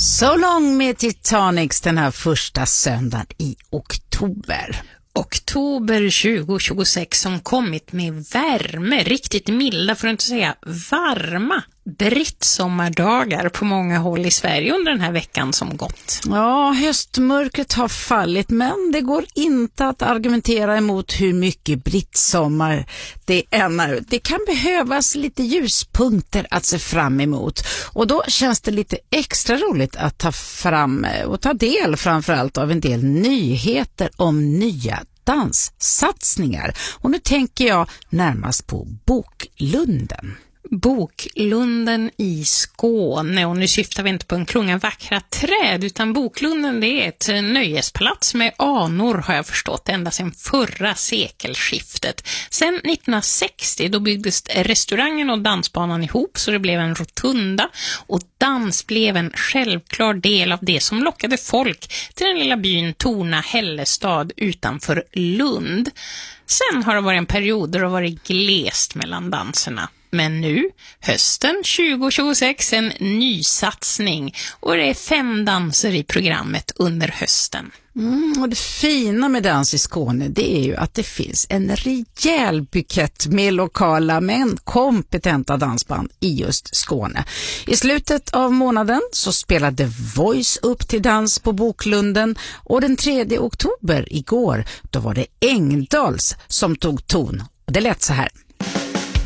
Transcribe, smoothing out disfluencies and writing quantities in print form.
So long med Titanics den här första söndagen i oktober. Oktober 2026 som kommit med värme, riktigt milda för att inte säga varma brittsommardagar på många håll i Sverige under den här veckan som gått. Ja, höstmörkret har fallit, men det går inte att argumentera emot hur mycket brittsommar det är. Det kan behövas lite ljuspunkter att se fram emot, och då känns det lite extra roligt att ta fram och ta del framförallt av en del nyheter om nya danssatsningar. Och nu tänker jag närmast på Boklunden. Boklunden i Skåne, och nu syftar vi inte på en klunga vackra träd, utan Boklunden, det är ett nöjesplats med anor, har jag förstått, ända sedan förra sekelskiftet. Sen 1960 då byggdes restaurangen och dansbanan ihop så det blev en rotunda, och dans blev en självklar del av det som lockade folk till den lilla byn Torna-Hällestad utanför Lund. Sen har det varit en period där det har varit glest mellan danserna. Men nu, hösten 2026, en ny satsning, och det är 5 danser i programmet under hösten. Och det fina med dans i Skåne, det är ju att det finns en rejäl bukett med lokala men kompetenta dansband i just Skåne. I slutet av månaden så spelade Voice upp till dans på Boklunden, och den 3 oktober igår, då var det Engdals som tog ton, och det lät så här.